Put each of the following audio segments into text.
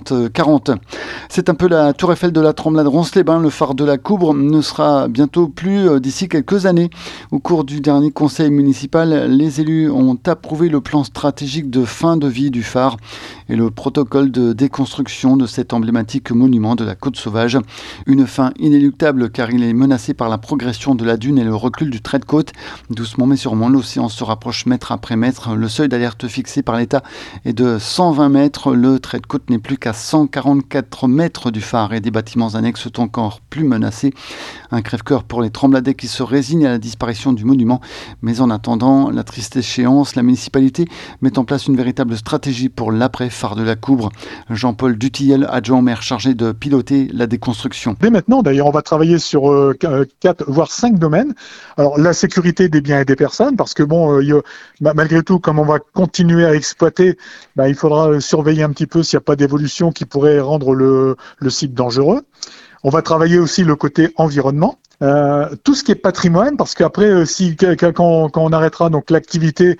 30-40. C'est un peu la tour Eiffel de la Tremblade-Ronces-les-Bains. Le phare de la Coubre ne sera bientôt plus d'ici quelques années. Au cours du dernier conseil municipal, les élus ont approuvé le plan stratégique de fin de vie du phare et le protocole de déconstruction de cet emblématique monument de la côte sauvage. Une fin inéluctable car il est menacé par la progression de la dune et le recul du trait de côte. Doucement mais sûrement, l'océan se rapproche mètre après mètre. Le seuil d'alerte fixé par l'État est de 120 mètres. Le trait de côte n'est plus qu'à 144 mètres du phare et des bâtiments annexes sont encore plus menacés. Un crève-cœur pour les Trembladais qui se résignent à la disparition du monument. Mais en attendant la triste échéance, la municipalité met en place une véritable stratégie pour l'après-phare de la Coubre. Jean-Paul Dutilleul, adjoint au maire chargé de piloter la déconstruction. Dès maintenant, d'ailleurs, on va travailler sur 4 voire 5 domaines. Alors, la sécurité des biens et des personnes, parce que malgré tout, comme on va continuer à exploiter, il faudra surveiller un petit peu s'il n'y a pas d'évolution qui pourrait rendre le site dangereux. On va travailler aussi le côté environnement. Tout ce qui est patrimoine, parce qu'après, quand on arrêtera donc l'activité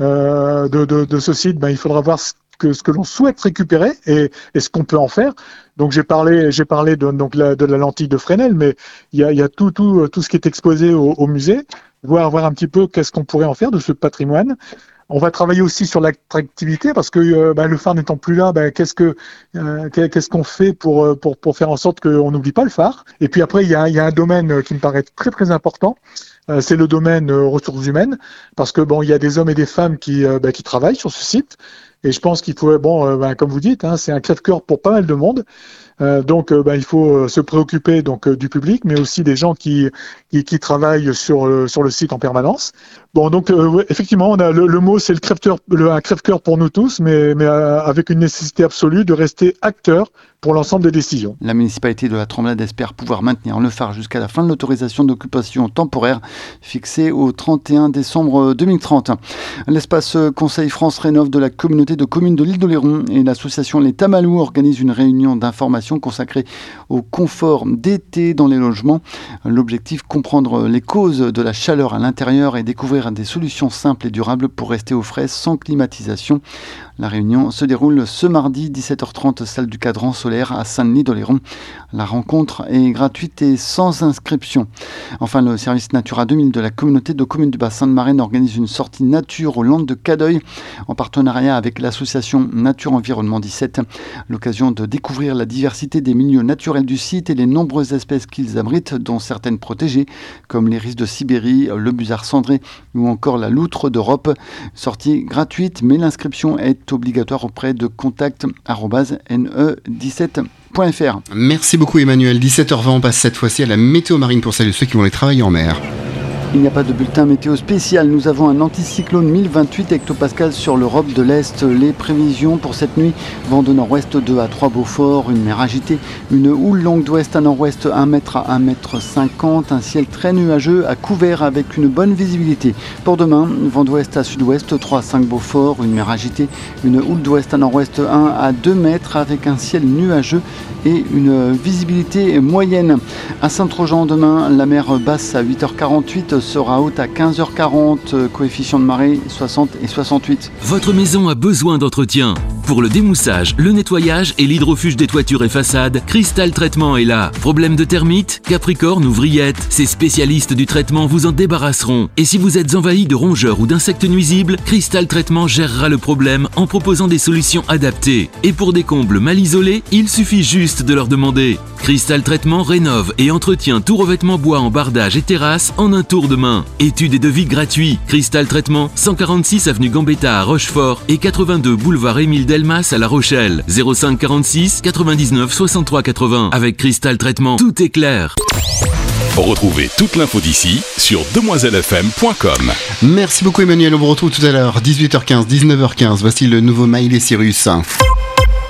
de ce site, il faudra voir ce que l'on souhaite récupérer et ce qu'on peut en faire. Donc j'ai parlé de la lentille de Fresnel, mais il y a tout ce qui est exposé au musée, voir un petit peu qu'est-ce qu'on pourrait en faire de ce patrimoine. On va travailler aussi sur l'attractivité parce que le phare n'étant plus là, qu'est-ce qu'on fait pour faire en sorte qu'on n'oublie pas le phare. Et puis après il y a un domaine qui me paraît très très important. C'est le domaine ressources humaines, parce que il y a des hommes et des femmes qui travaillent sur ce site, et je pense qu'il faut comme vous dites, c'est un crève-cœur pour pas mal de monde. Donc il faut se préoccuper du public, mais aussi des gens qui travaillent sur le site en permanence. Effectivement, on a le mot, c'est un crève-cœur pour nous tous, mais avec une nécessité absolue de rester acteur pour l'ensemble des décisions. La municipalité de la Tremblade espère pouvoir maintenir le phare jusqu'à la fin de l'autorisation d'occupation temporaire fixée au 31 décembre 2030. L'espace Conseil France Rénov' de la communauté de communes de l'île d'Oléron et l'association Les Tamalous organisent une réunion d'information consacrée au confort d'été dans les logements. L'objectif, comprendre les causes de la chaleur à l'intérieur et découvrir des solutions simples et durables pour rester au frais sans climatisation. La réunion se déroule ce mardi 17h30, salle du Cadran solaire à Saint-Denis-d'Oléron. La rencontre est gratuite et sans inscription. Enfin, le service Natura 2000 de la communauté de communes du bassin de Marraine organise une sortie nature aux Landes de Cadeuil en partenariat avec l'association Nature Environnement 17. L'occasion de découvrir la diversité des milieux naturels du site et les nombreuses espèces qu'ils abritent, dont certaines protégées, comme les riz de Sibérie, le busard cendré ou encore la loutre d'Europe. Sortie gratuite, mais l'inscription est obligatoire auprès de contact@ne17.fr. Merci beaucoup Emmanuel. 17h20, on passe cette fois-ci à la météo marine pour celles et ceux qui vont aller travailler en mer. Il n'y a pas de bulletin météo spécial. Nous avons un anticyclone 1028 hectopascales sur l'Europe de l'Est. Les prévisions pour cette nuit: vent de nord-ouest 2 à 3 Beaufort, une mer agitée, une houle longue d'ouest à nord-ouest 1 mètre à 1 mètre 50, un ciel très nuageux à couvert avec une bonne visibilité. Pour demain, vent d'ouest à sud-ouest 3 à 5 Beaufort, une mer agitée, une houle d'ouest à nord-ouest 1 à 2 mètres avec un ciel nuageux et une visibilité moyenne. À Saint-Trojan demain, la mer basse à 8h48 sera haute à 15h40, coefficient de marée 60 et 68. Votre maison a besoin d'entretien. Pour le démoussage, le nettoyage et l'hydrofuge des toitures et façades, Cristal Traitement est là. Problème de termites, capricorne ou vrillettes, ces spécialistes du traitement vous en débarrasseront. Et si vous êtes envahi de rongeurs ou d'insectes nuisibles, Cristal Traitement gérera le problème en proposant des solutions adaptées. Et pour des combles mal isolés, il suffit juste de leur demander. Cristal Traitement rénove et entretient tout revêtement bois en bardage et terrasse en un tour de main. Études et devis gratuits. Cristal Traitement, 146 avenue Gambetta à Rochefort et 82 boulevard Émile Delmas à La Rochelle. 05 46 99 63 80. Avec Cristal Traitement, tout est clair. Retrouvez toute l'info d'ici sur demoiselefm.com. Merci beaucoup Emmanuel, on vous retrouve tout à l'heure, 18h15, 19h15. Voici le nouveau Miley Cyrus.